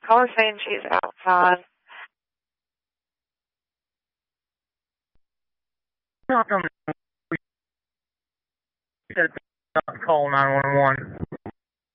Call her saying she's outside. How come we said call 911?